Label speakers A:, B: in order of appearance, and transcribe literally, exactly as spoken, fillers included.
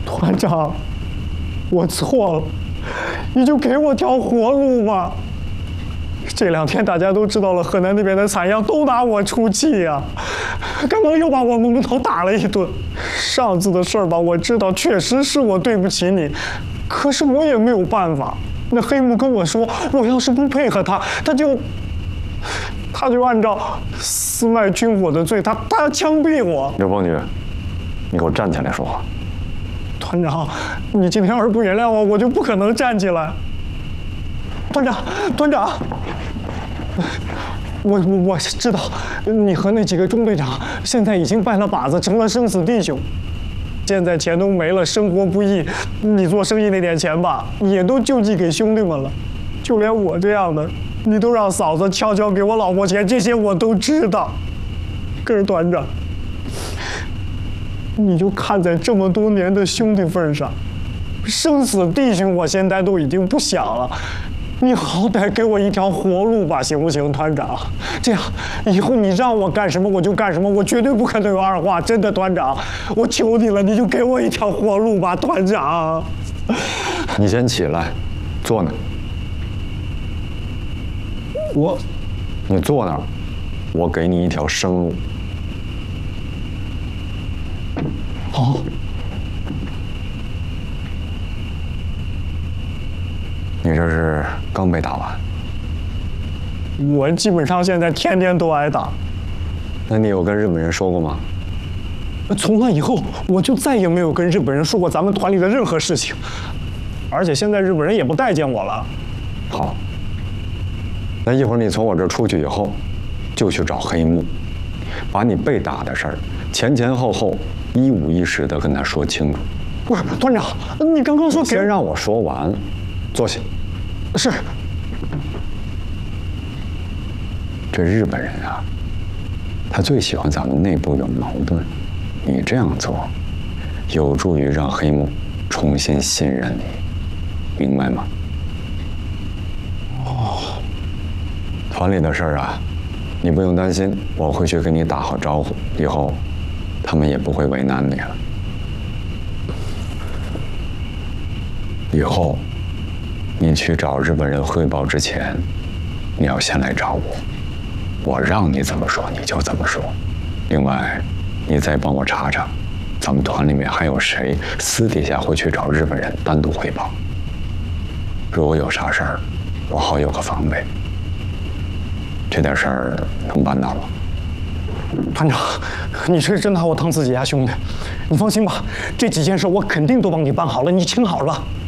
A: 团长，我错了，你就给我条活路吧。这两天大家都知道了，河南那边的采样都拿我出气呀、啊。刚刚又把我们头打了一顿。上次的事儿吧，我知道确实是我对不起你，可是我也没有办法。那黑木跟我说，我要是不配合他，他就他就按照私卖军火的罪，他他要枪毙我。
B: 刘邦女，你给我站起来说话。
A: 团长，你今天要是不原谅我，我就不可能站起来。团长，团长。我我我知道，你和那几个中队长现在已经拜了把子，成了生死弟兄。现在钱都没了，生活不易，你做生意那点钱吧，也都救济给兄弟们了。就连我这样的，你都让嫂子悄悄给我老婆钱，这些我都知道。可是团长，你就看在这么多年的兄弟份上，生死弟兄我现在都已经不想了。你好歹给我一条活路吧，行不行，团长？这样以后你让我干什么我就干什么，我绝对不可能有二话。真的，团长，我求你了，你就给我一条活路吧，团长。
B: 你先起来，坐那。
A: 我，
B: 你坐那儿，我给你一条生路。
A: 好。
B: 你这是刚被打完？
A: 我基本上现在天天都挨打。
B: 那你有跟日本人说过吗？
A: 从那以后，我就再也没有跟日本人说过咱们团里的任何事情，而且现在日本人也不待见我了。
B: 好，那一会儿你从我这儿出去以后，就去找黑木，把你被打的事儿前前后后一五一十的跟他说清楚。
A: 不是，团长，你刚刚说给……
B: 先让我说完。坐下。
A: 是。
B: 这日本人啊，他最喜欢咱们内部有矛盾。你这样做，有助于让黑木重新信任你，明白吗？
A: 哦。
B: 团里的事儿啊，你不用担心，我会去跟你打好招呼，以后他们也不会为难你了。以后。你去找日本人汇报之前，你要先来找我，我让你怎么说你就怎么说。另外，你再帮我查查，咱们团里面还有谁私底下会去找日本人单独汇报。如果有啥事儿，我好有个防备。这点事儿能办到吗？
A: 团长，你这是真拿我当自己家兄弟，你放心吧，这几件事我肯定都帮你办好了，你请好了。